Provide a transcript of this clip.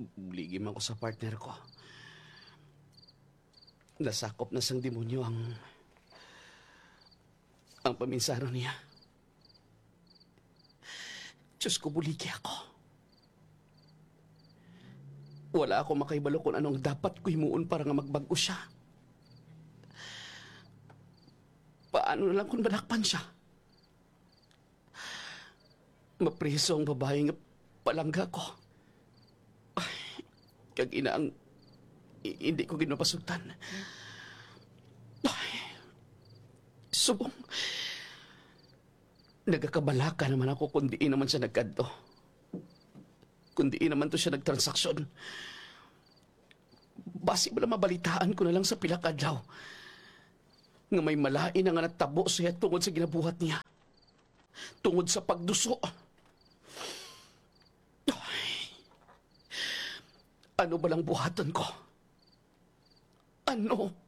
Buligi man ko sa partner ko. Nasakop na sang demonyo ang paminsaro niya. Diyos ko, buligi ako. Wala ako makaibalo kung anong dapat ko himuon para nga magbago siya. Paano na lang kung manakpan siya? Mapreso ang babae nga palangga ko. Ay, kag inaang hindi ko ginapasugtan. Ay, subong. Nagakabalaka naman ako kung diin naman siya nagkanto. Kung diin naman to siya nagtransaksyon. Basi ba na mabalitaan ko na lang sa pilakadlaw nga may malain na nga natabo siya tungod sa ginabuhat niya. Tungod sa pagduso. Ay, ano ba lang buhatan ko? Ano?